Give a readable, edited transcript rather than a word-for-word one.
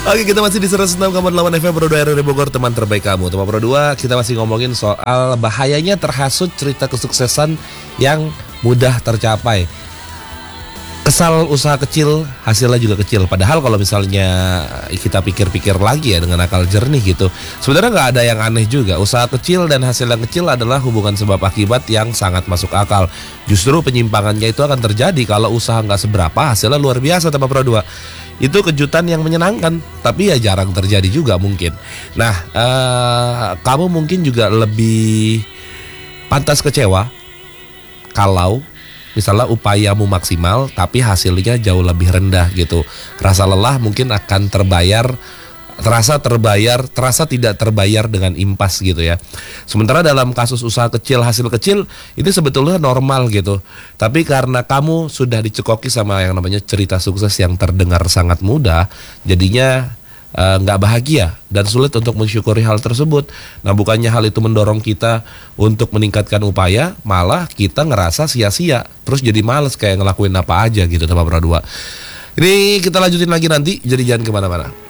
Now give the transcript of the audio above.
Oke, kita masih di 106,8 FM Pro 2 RRI Bogor, teman terbaik kamu. Teman Pro 2, kita masih ngomongin soal bahayanya terhasut cerita kesuksesan yang mudah tercapai. Kesal usaha kecil, hasilnya juga kecil. Padahal kalau misalnya kita pikir-pikir lagi ya dengan akal jernih gitu, sebenarnya nggak ada yang aneh juga. Usaha kecil dan hasil yang kecil adalah hubungan sebab akibat yang sangat masuk akal. Justru penyimpangannya itu akan terjadi kalau usaha nggak seberapa, hasilnya luar biasa, teman Pro 2. Itu kejutan yang menyenangkan, tapi ya jarang terjadi juga mungkin. Nah, kamu mungkin juga lebih pantas kecewa kalau misalnya upayamu maksimal tapi hasilnya jauh lebih rendah gitu. Rasa lelah mungkin akan terasa tidak terbayar dengan impas gitu ya. Sementara dalam kasus usaha kecil, hasil kecil itu sebetulnya normal gitu. Tapi karena kamu sudah dicekoki sama yang namanya cerita sukses yang terdengar sangat mudah, jadinya nggak bahagia dan sulit untuk mensyukuri hal tersebut. Nah, bukannya hal itu mendorong kita untuk meningkatkan upaya, malah kita ngerasa sia-sia, terus jadi males kayak ngelakuin apa aja gitu, teman Pro 2. Ini kita lanjutin lagi nanti, jadi jangan kemana-mana.